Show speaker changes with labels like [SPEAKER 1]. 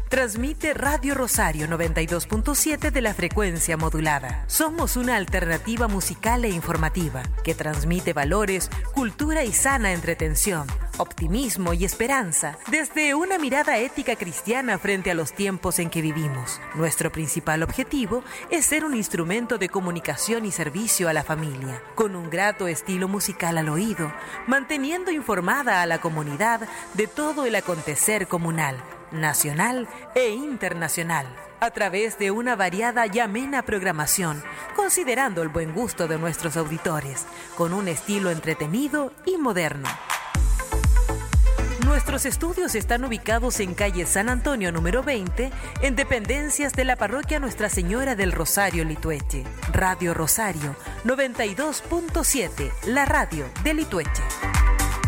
[SPEAKER 1] Transmite Radio Rosario 92.7 de la frecuencia modulada. Somos una alternativa musical e informativa que transmite valores, cultura y sana entretención, optimismo y esperanza desde una mirada ética cristiana frente a los tiempos en que vivimos. Nuestro principal objetivo es ser un instrumento de comunicación y servicio a la familia, con un grato estilo musical al oído, manteniendo informada a la comunidad de todo el acontecer comunal, nacional e internacional, a través de una variada y amena programación, considerando el buen gusto de nuestros auditores, con un estilo entretenido y moderno. Nuestros estudios están ubicados en calle San Antonio número 20, en dependencias de la parroquia Nuestra Señora del Rosario, Litueche. Radio Rosario 92.7, la radio de Litueche.